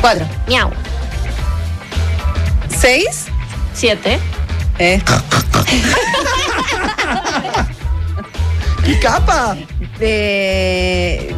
4. Miau. 6. 7. ¡Qué capa! 10.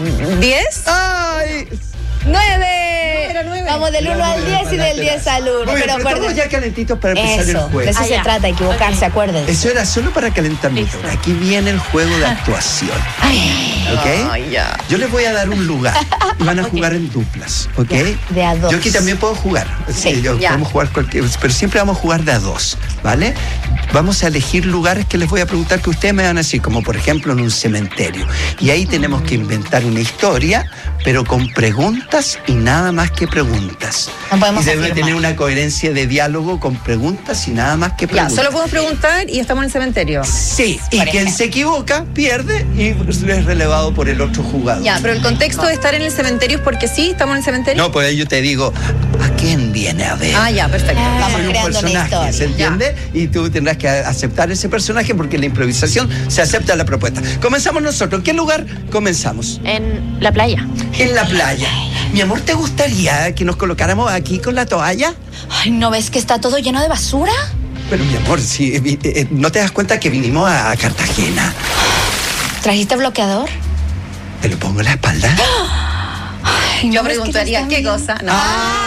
¡Ay! 9. Era 9. Vamos del 1 al 10 y del 10 al 1. Muy bien, Pero estamos acuérdense. ya calentitos para empezar el Eso, juego. de eso se ya. trata, equivocarse, Ok. acuérdense. Eso era solo para calentar Listo. motores. Aquí viene el juego de actuación. ¿Ok? Ay, ya. Yo les voy a dar un lugar y van a jugar en duplas. ¿Ok? De a dos. Yo aquí también puedo jugar. Sí, ya. Podemos jugar cualquier, pero siempre vamos a jugar de a dos. ¿Vale? Vamos a elegir lugares que les voy a preguntar que ustedes me van a decir, como por ejemplo en un cementerio. Y ahí tenemos que inventar una historia, pero con preguntas y nada más que preguntas. No podemos y debe afirmar. tener una coherencia de diálogo con preguntas y nada más que Ya, preguntas. solo podemos preguntar y estamos en el cementerio. Sí, y Por quien ejemplo. se equivoca pierde y es relevado por el otro jugador. Ya, pero el contexto de estar en el cementerio es porque sí, estamos en el cementerio. No, pues ahí yo te digo, ¿a quién viene a ver? Ah, ya, perfecto. Vamos Soy un creando una personaje, historia. ¿se entiende? Y tú tendrás que aceptar ese personaje porque en la improvisación se acepta la propuesta. Comenzamos nosotros. ¿En qué lugar comenzamos? En la playa. En la playa. Mi amor, ¿te gustaría que nos colocáramos aquí con la toalla? Ay, ¿no ves que está todo lleno de basura? Pero mi amor, si ¿no te das cuenta que vinimos a Cartagena? ¿Trajiste bloqueador? ¿Te lo pongo en la espalda? Ay, Yo ¿no ves que preguntaría no qué está cosa. No.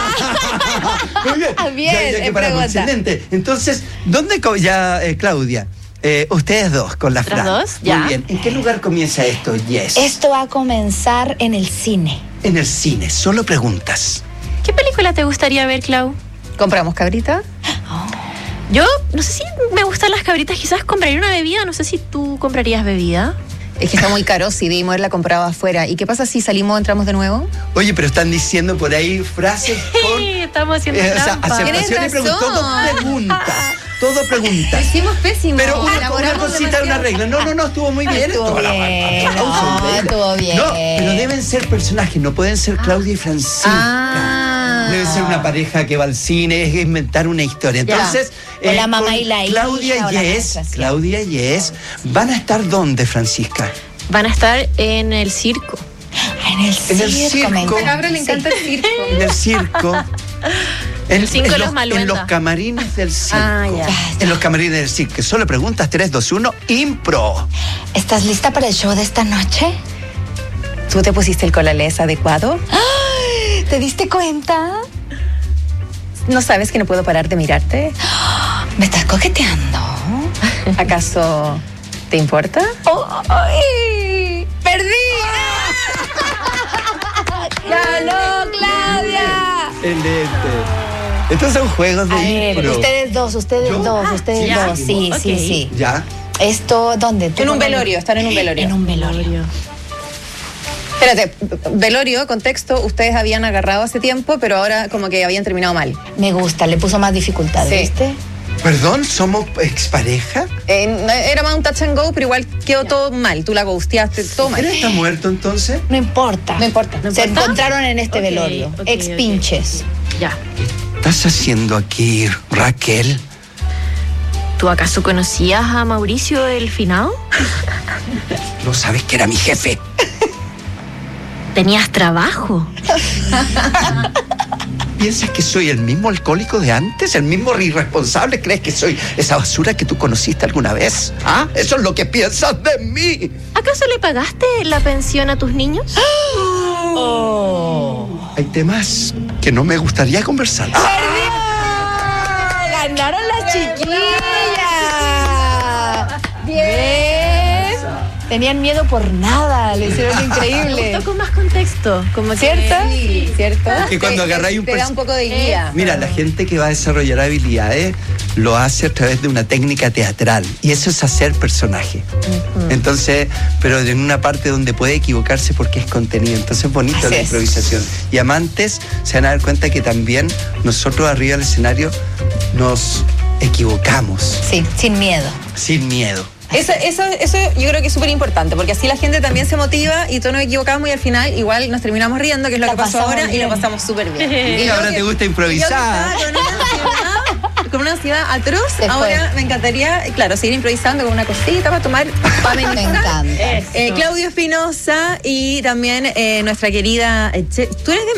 Muy bien. Bien, Ya que paramos, pregunta. excelente. Entonces, ¿dónde Claudia? Ustedes dos con la ¿Nosotras Fran. dos? Ya. Muy bien. ¿En qué lugar comienza esto, Yes? Esto va a comenzar en el cine. En el cine. Solo preguntas. ¿Qué película te gustaría ver, Clau? ¿Compramos cabrita? Yo no sé si me gustan las cabritas, quizás compraría una bebida, no sé si tú comprarías bebida. Es que está muy caro, si debimos haberla comprado afuera. ¿Y qué pasa si salimos o entramos de nuevo? Oye, pero están diciendo por ahí frases con... Sí, estamos haciendo o sea, trampa. aceptación y Tienes preguntas. Todo razón. preguntas. Todo preguntas. Hicimos pésimo. Pero una Elaboramos cosita, una demasiado. regla. No, estuvo muy bien. Estuvo Toda la- bien, aplausos, no, venga. estuvo bien. No, pero deben ser personajes, no pueden ser Claudia y Francisca. Ah. Debe ser una pareja que va al cine, es inventar una historia. Ya. Entonces, O la mamá con y la hija, Claudia o la y maestra, sí. Claudia y ¿van a estar dónde, Francisca? Van a estar en el circo. En el circo. En el circo. me A encanta. Cabra le encanta el circo. En el circo. El circo de los en Maluenda. los camarines del circo. Ah, ya. En los camarines del circo. Solo preguntas 3, 2, 1, impro. ¿Estás lista para el show de esta noche? ¿Tú te pusiste el colalés adecuado? ¡Ay! ¿Te diste cuenta? ¿No sabes que no puedo parar de mirarte? ¿Me estás coqueteando? ¿Acaso te importa? ¡Ay! ¡Perdí! ¡Ganó, Claudia! Excelente. Estos son juegos de A ver, impro. ustedes dos, ¿Yo? ustedes ya. dos. Sí, Ok. sí, sí. ¿Ya? Esto, ¿dónde? ¿Tú En un dónde? velorio, están en un velorio. En un velorio. Espérate, velorio, contexto, ustedes habían agarrado hace tiempo, pero ahora como que habían terminado mal. Me gusta, le puso más dificultades, Sí. ¿viste? Perdón, ¿somos expareja? Era más un touch and go, pero igual quedó todo mal. Tú la ghosteaste, todo mal. ¿Él está muerto entonces? No importa. No importa. ¿No Se importa? encontraron en este Ok, velorio. ok, Ex ok. pinches. Ya. ¿Qué estás haciendo aquí, Raquel? ¿Tú acaso conocías a Mauricio el finado? ¿No sabes que era mi jefe? ¿Tenías trabajo? ¿Piensas que soy el mismo alcohólico de antes? ¿El mismo irresponsable? ¿Crees que soy esa basura que tú conociste alguna vez? ¿Ah? ¿Eso es lo que piensas de mí? ¿Acaso le pagaste la pensión a tus niños? Hay temas que no me gustaría conversar. ¡Ganaron las chiquillas! ¡Bien! Tenían miedo por nada, le hicieron increíble. Justo con más contexto. Como que- ¿Cierto? Sí, ¿cierto? Que cuando agarráis un te da un poco de guía. Mira, la gente que va a desarrollar habilidades lo hace a través de una técnica teatral y eso es hacer personaje. Entonces, pero en una parte donde puede equivocarse porque es contenido. Entonces es bonito Así la es. improvisación. Y amantes se van a dar cuenta que también nosotros arriba del escenario nos equivocamos Sí, sin miedo. sin miedo. Eso yo creo que es súper importante, porque así la gente también se motiva y todos nos equivocamos y al final igual nos terminamos riendo, que es lo La que pasó pasamos ahora, y bien. lo pasamos súper bien. Y yo ahora que- te gusta y yo que improvisar. estaba con una ansiedad atroz, Se ahora fue. me encantaría, claro, seguir improvisando con una cosita para tomar, para Me amenizar. encanta. Eso. Claudio Espinosa y también nuestra querida... ¿tú eres de